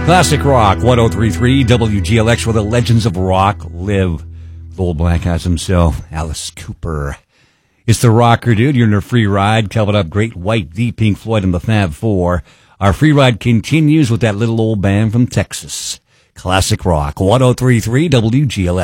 Classic Rock 1033 WGLX, where the legends of rock live. The old black ass himself, Alice Cooper. It's the rocker, dude. You're in a free ride. Covered up Great White, the Pink Floyd, and the Fab Four. Our free ride continues with that little old band from Texas. Classic Rock 1033 WGLX.